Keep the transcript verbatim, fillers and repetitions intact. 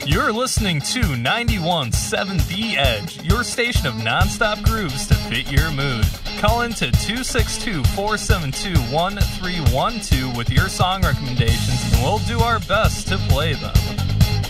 You're listening to ninety-one point seven The Edge, your station of nonstop grooves to fit your mood. Call in to two six two, four seven two, one three one two with your song recommendations, and we'll do our best to play them.